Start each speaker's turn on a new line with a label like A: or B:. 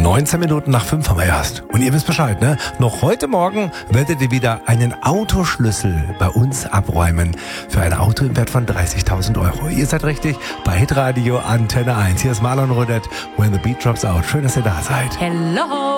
A: 19 Minuten nach 5 haben wir erst. Und ihr wisst Bescheid, ne? Noch heute Morgen werdet ihr wieder einen Autoschlüssel bei uns abräumen. Für ein Auto im Wert von 30.000 Euro. Ihr seid richtig bei Hitradio Antenne 1. Hier ist Marlon Rodet, When the Beat Drops Out. Schön, dass ihr da seid.
B: Hello.